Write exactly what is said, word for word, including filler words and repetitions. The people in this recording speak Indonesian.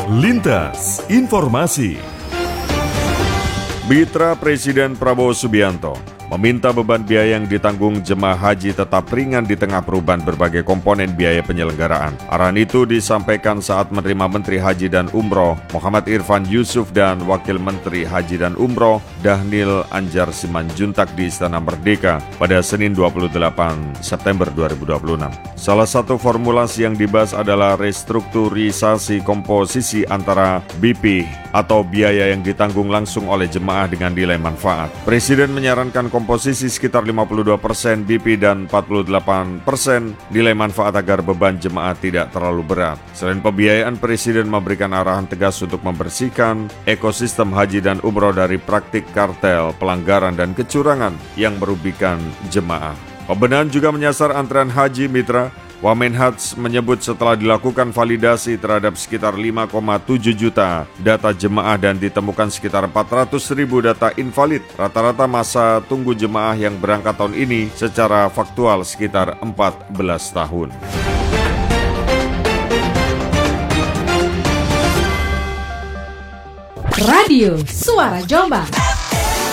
Lintas Informasi. Mitra Presiden Prabowo Subianto meminta beban biaya yang ditanggung jemaah haji tetap ringan di tengah perubahan berbagai komponen biaya penyelenggaraan. Arahan itu disampaikan saat menerima Menteri Haji dan Umroh Muhammad Irfan Yusuf dan Wakil Menteri Haji dan Umroh Dhanil Anjar Simanjuntak di Istana Merdeka pada Senin dua puluh delapan September dua ribu dua puluh enam. Salah satu formulasi yang dibahas adalah restrukturisasi komposisi antara B P atau biaya yang ditanggung langsung oleh jemaah dengan nilai manfaat. Presiden menyarankan komposisi sekitar lima puluh dua persen B P dan empat puluh delapan persen nilai manfaat agar beban jemaah tidak terlalu berat. Selain pembiayaan, Presiden memberikan arahan tegas untuk membersihkan ekosistem haji dan umroh dari praktik kartel, pelanggaran, dan kecurangan yang merugikan jemaah. Pembenahan juga menyasar antrean haji mitra. Wamenhaj menyebut setelah dilakukan validasi terhadap sekitar lima koma tujuh juta data jemaah dan ditemukan sekitar empat ratus ribu data invalid, rata-rata masa tunggu jemaah yang berangkat tahun ini secara faktual sekitar empat belas tahun. Radio Suara Jombang.